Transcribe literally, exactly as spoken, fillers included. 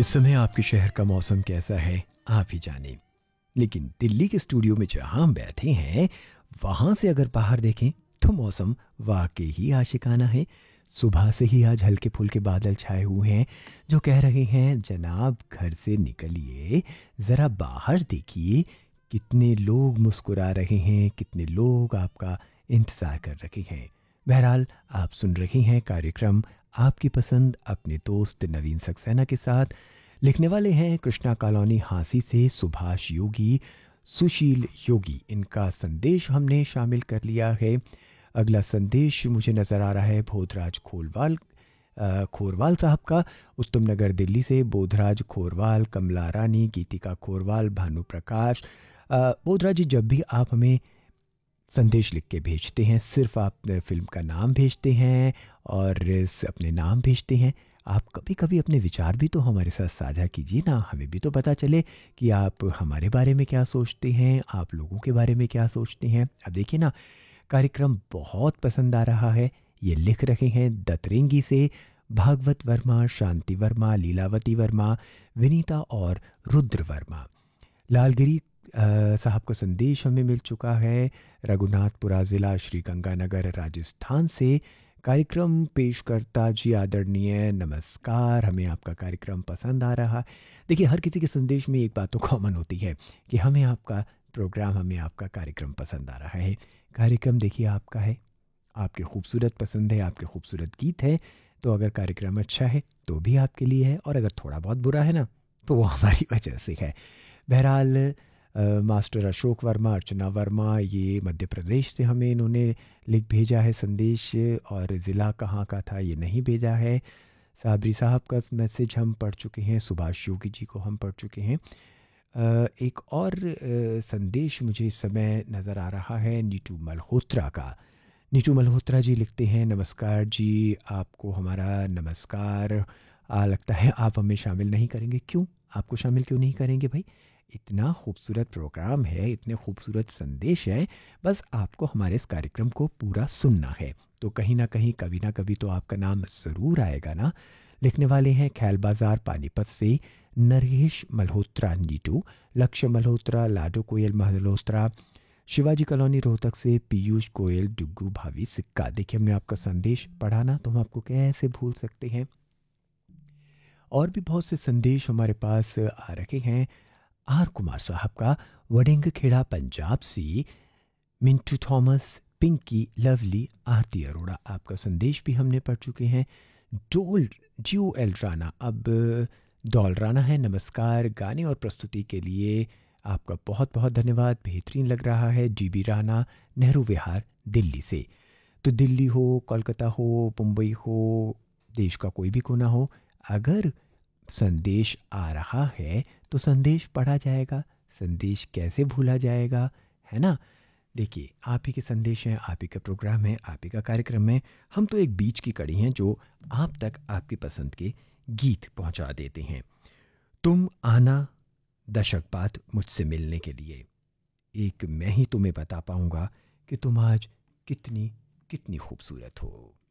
इस समय आपके शहर का मौसम कैसा है आप ही जाने। लेकिन दिल्ली के स्टूडियो में जहां हम बैठे हैं वहां से अगर बाहर देखें तो मौसम वाकई ही आशिकाना है। सुबह से ही आज हल्के फुल्के बादल छाए हुए हैं जो कह रहे हैं जनाब घर से निकलिए, ज़रा बाहर देखिए। कितने लोग मुस्कुरा रहे हैं, कितने लोग आपका इंतज़ार कर रहे हैं। बहरहाल आप सुन रहे हैं कार्यक्रम आपकी पसंद अपने दोस्त नवीन सक्सेना के साथ। लिखने वाले हैं कृष्णा कॉलोनी हांसी से सुभाष योगी, सुशील योगी। इनका संदेश हमने शामिल कर लिया है। अगला संदेश मुझे नज़र आ रहा है बोधराज खोलवाल अ, खोरवाल साहब का, उत्तम नगर दिल्ली से। बोधराज खोरवाल, कमला रानी, गीतिका खोरवाल, भानु प्रकाश। अ, बोधराज जी, जब भी आप हमें संदेश लिख के भेजते हैं सिर्फ आप फिल्म का नाम भेजते हैं और इस अपने नाम भेजते हैं। आप कभी कभी अपने विचार भी तो हमारे साथ साझा कीजिए ना, हमें भी तो पता चले कि आप हमारे बारे में क्या सोचते हैं, आप लोगों के बारे में क्या सोचते हैं। अब देखिए ना, कार्यक्रम बहुत पसंद आ रहा है। ये लिख रहे हैं दतरेंगी से भागवत वर्मा, शांति वर्मा, लीलावती वर्मा, विनीता और रुद्र वर्मा। लालगिरी अ, साहब का संदेश हमें मिल चुका है रघुनाथपुरा ज़िला श्री गंगानगर राजस्थान से। कार्यक्रम पेश करता जी आदरणीय नमस्कार, हमें आपका कार्यक्रम पसंद आ रहा। देखिए, हर किसी के संदेश में एक बात तो कॉमन होती है कि हमें आपका प्रोग्राम, हमें आपका कार्यक्रम पसंद आ रहा है। कार्यक्रम देखिए आपका है, आपके खूबसूरत पसंद है, आपके खूबसूरत गीत है। तो अगर कार्यक्रम अच्छा है तो भी आपके लिए है, और अगर थोड़ा बहुत बुरा है ना तो वो हमारी वजह से है। बहरहाल अ, मास्टर अशोक वर्मा, अर्चना वर्मा, ये मध्य प्रदेश से हमें इन्होंने लिख भेजा है संदेश, और ज़िला कहाँ का था ये नहीं भेजा है। साबरी साहब का मैसेज हम पढ़ चुके हैं, सुभाष योगी जी को हम पढ़ चुके हैं। अ, एक और अ, संदेश मुझे इस समय नज़र आ रहा है नीतू मल्होत्रा का। नीतू मल्होत्रा जी लिखते हैं नमस्कार जी, आपको हमारा नमस्कार। आ, लगता है आप हमें शामिल नहीं करेंगे। क्यों आपको शामिल क्यों नहीं करेंगे भाई? इतना खूबसूरत प्रोग्राम है, इतने खूबसूरत संदेश है, बस आपको हमारे इस कार्यक्रम को पूरा सुनना है। तो कहीं ना कहीं कभी ना कभी तो आपका नाम ज़रूर आएगा ना। लिखने वाले हैं ख्याल बाज़ार पानीपत से नरेश मल्होत्रा नीटू, लक्ष्य मल्होत्रा, लाडो कोयल मल्होत्रा। शिवाजी कॉलोनी रोहतक से पीयूष गोयल, डुग्गू भावी सिक्का। देखिए, हमने आपका संदेश पढ़ा ना तो हम आपको कैसे भूल सकते हैं। और भी बहुत से संदेश हमारे पास आ रखे हैं। आर कुमार साहब का वडिंग खेड़ा पंजाब से, मिंटू थॉमस, पिंकी, लवली, आरती अरोड़ा, आपका संदेश भी हमने पढ़ चुके हैं। डोल जियो एल राना, अब डॉल राना है। नमस्कार, गाने और प्रस्तुति के लिए आपका बहुत बहुत धन्यवाद, बेहतरीन लग रहा है। जीबी राना, नेहरू विहार दिल्ली से। तो दिल्ली हो, कोलकाता हो, मुंबई हो, देश का कोई भी कोना हो, अगर संदेश आ रहा है तो संदेश पढ़ा जाएगा। संदेश कैसे भूला जाएगा, है ना। देखिए, आप ही के संदेश हैं, आप ही का प्रोग्राम है, आप ही का कार्यक्रम है। हम तो एक बीच की कड़ी हैं जो आप तक आपकी पसंद के गीत पहुंचा देते हैं। तुम आना दशक बाद मुझसे मिलने के लिए, एक मैं ही तुम्हें बता पाऊंगा कि तुम आज कितनी कितनी खूबसूरत हो।